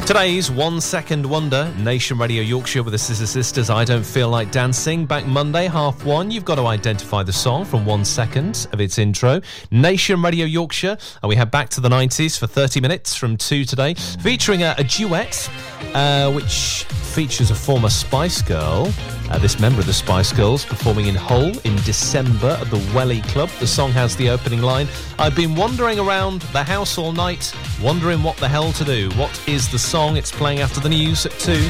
Today's 1 Second Wonder, Nation Radio Yorkshire with the Scissor Sisters, I Don't Feel Like Dancing. Back Monday, 1:30, you've got to identify the song from 1 second of its intro. Nation Radio Yorkshire, and we head back to the 90s for 30 minutes from 2 today, featuring a duet, which features a former Spice Girl, this member of the Spice Girls, performing in Hull in December at the Welly Club. The song has the opening line, I've been wandering around the house all night, wondering what the hell to do. What is the song? It's playing after the news at 2.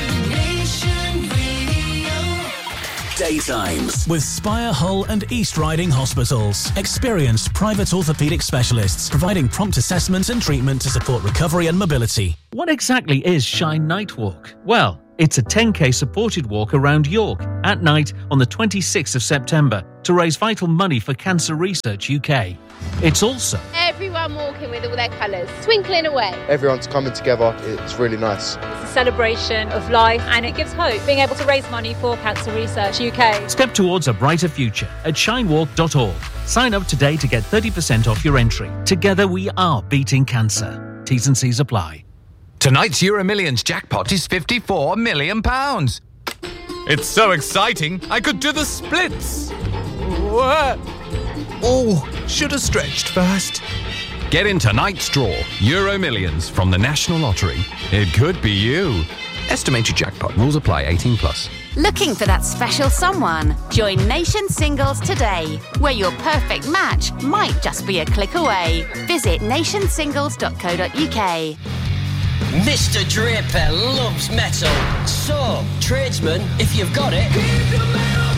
Daytimes with Spire, Hull and East Riding Hospitals. Experienced private orthopaedic specialists providing prompt assessment and treatment to support recovery and mobility. What exactly is Shine Night Walk? Well, it's a 10k supported walk around York at night on the 26th of September to raise vital money for Cancer Research UK. It's also everyone walking with all their colours, twinkling away. Everyone's coming together, it's really nice. It's a celebration of life and it gives hope, being able to raise money for Cancer Research UK. Step towards a brighter future at shinewalk.org. Sign up today to get 30% off your entry. Together we are beating cancer. T's and C's apply. Tonight's Euro Millions jackpot is £54 million. It's so exciting, I could do the splits. What? Oh, should have stretched first. Get in tonight's draw, Euro Millions from the National Lottery. It could be you. Estimated jackpot. Rules apply. 18+. Looking for that special someone? Join Nation Singles today, where your perfect match might just be a click away. Visit nationsingles.co.uk. Mr. Draper loves metal. So, tradesman, if you've got it, keep the metal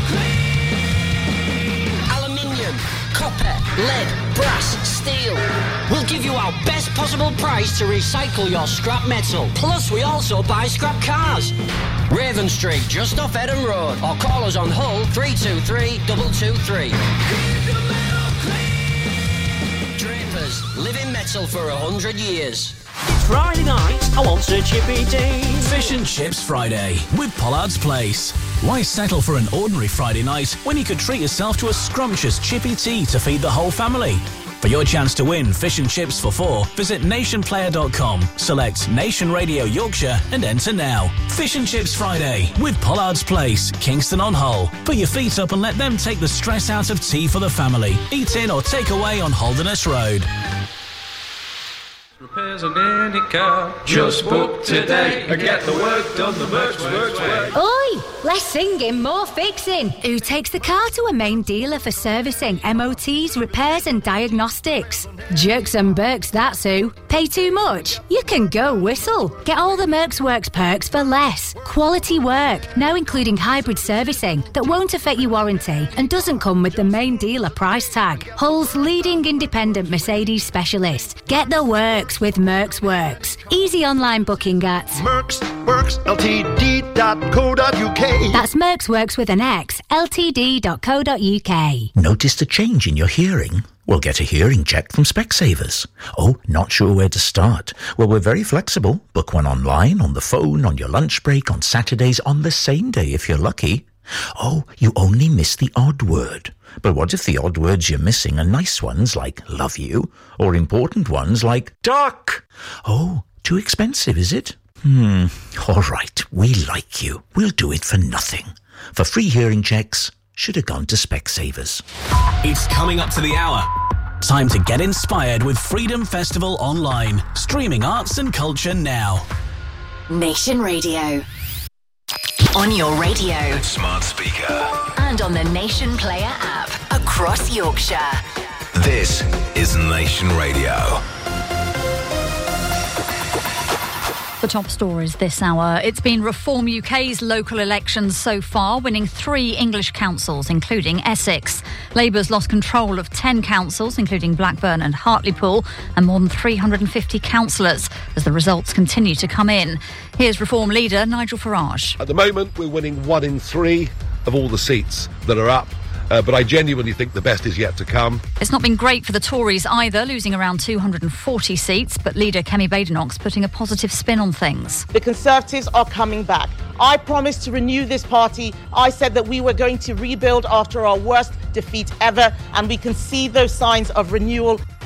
clean. Aluminium, copper, lead, brass, steel. We'll give you our best possible price to recycle your scrap metal. Plus, we also buy scrap cars. Raven Street, just off Eden Road. Or call us on Hull 323 223. Keep the metal clean. Drapers, living metal for 100 years. It's Friday night, I want a chippy tea. Fish and Chips Friday with Pollard's Place. Why settle for an ordinary Friday night when you could treat yourself to a scrumptious chippy tea to feed the whole family? For your chance to win fish and chips for 4, visit nationplayer.com, select Nation Radio Yorkshire and enter now. Fish and Chips Friday with Pollard's Place, Kingston on Hull. Put your feet up and let them take the stress out of tea for the family. Eat in or take away on Holderness Road. Repairs on any car. Just book today and get the work done the Mercs way. Oi, less singing, more fixing. Who takes the car to a main dealer for servicing, MOTs, repairs and diagnostics? Jerks and Berks, that's who. Pay too much? You can go Whistle. Get all the Mercs Works perks for less. Quality work, now including hybrid servicing that won't affect your warranty and doesn't come with the main dealer price tag. Hull's leading independent Mercedes specialist. Get the works with Mercs Works. Easy online booking at mercsworksltd.co.uk. That's Mercs Works with an X, ltd.co.uk. Noticed a change in your hearing? Well, get a hearing check from Specsavers. Oh, not sure where to start? Well, we're very flexible. Book one online, on the phone, on your lunch break, on Saturdays, on the same day if you're lucky. Oh, you only miss the odd word. But what if the odd words you're missing are nice ones like love you, or important ones like duck? Oh, too expensive, is it? All right, we like you. We'll do it for nothing. For free hearing checks, should have gone to Specsavers. It's coming up to the hour. Time to get inspired with Freedom Festival Online. Streaming arts and culture now. Nation Radio. On your radio. Smart speaker. And on the Nation Player app. Across Yorkshire. This is Nation Radio. The top stories this hour. It's been Reform UK's local elections so far, winning 3 English councils, including Essex. Labour's lost control of 10 councils, including Blackburn and Hartlepool, and more than 350 councillors as the results continue to come in. Here's Reform leader Nigel Farage. At the moment, we're winning 1 in 3 of all the seats that are up. But I genuinely think the best is yet to come. It's not been great for the Tories either, losing around 240 seats, but leader Kemi Badenoch's putting a positive spin on things. The Conservatives are coming back. I promised to renew this party. I said that we were going to rebuild after our worst defeat ever, and we can see those signs of renewal.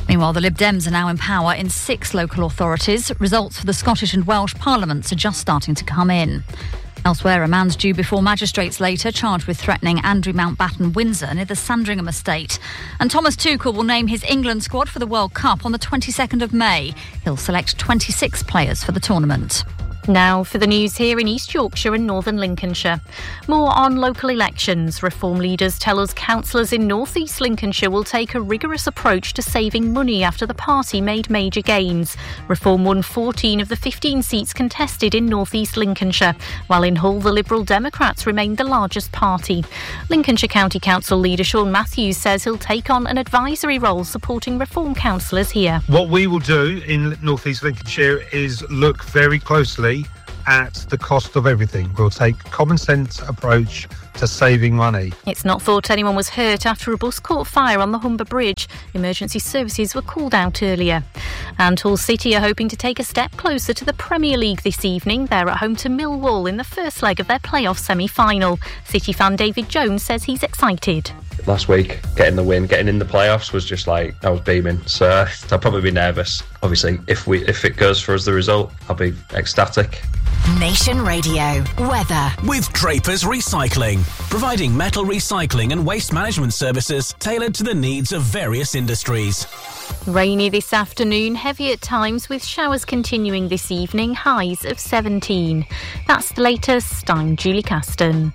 Meanwhile, the Lib Dems are now in power in 6 local authorities. Results for the Scottish and Welsh parliaments are just starting to come in. Elsewhere, a man's due before magistrates later, charged with threatening Andrew Mountbatten Windsor near the Sandringham estate. And Thomas Tuchel will name his England squad for the World Cup on the 22nd of May. He'll select 26 players for the tournament. Now for the news here in East Yorkshire and Northern Lincolnshire. More on local elections. Reform leaders tell us councillors in North East Lincolnshire will take a rigorous approach to saving money after the party made major gains. Reform won 14 of the 15 seats contested in North East Lincolnshire, while in Hull the Liberal Democrats remained the largest party. Lincolnshire County Council leader Sean Matthews says he'll take on an advisory role supporting Reform councillors here. What we will do in North East Lincolnshire is look very closely at the cost of everything. We'll take a common sense approach to saving money. It's not thought anyone was hurt after a bus caught fire on the Humber Bridge. Emergency services were called out earlier. And Hull City are hoping to take a step closer to the Premier League this evening. They're at home to Millwall in the first leg of their playoff semi-final. City fan David Jones says he's excited. Last week, getting the win, getting in the playoffs was just like, I was beaming. So I'll probably be nervous. Obviously, if it goes for us the result, I'll be ecstatic. Nation Radio weather with Draper's Recycling, providing metal recycling and waste management services tailored to the needs of various industries. Rainy this afternoon, heavy at times with showers continuing this evening, highs of 17. That's the latest. I'm Julie Caston.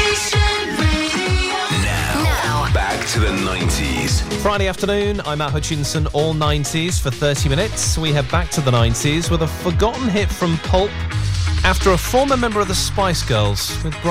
Back to the 90s. Friday afternoon, I'm Matt Hutchinson, all 90s for 30 minutes. We head back to the 90s with a forgotten hit from Pulp after a former member of the Spice Girls with